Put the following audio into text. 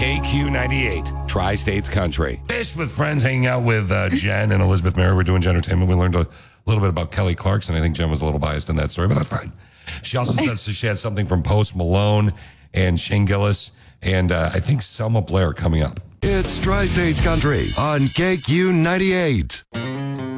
KQ98, Tri-States Country. Fish with Friends, hanging out with Jen and Elizabeth Mary. We're doing Gentertainment. We learned a little bit about Kelly Clarkson. I think Jen was a little biased in that story, but that's fine. She also says she has something from Post Malone and Shane Gillis and I think Selma Blair coming up. It's Tri-States Country on KQ98.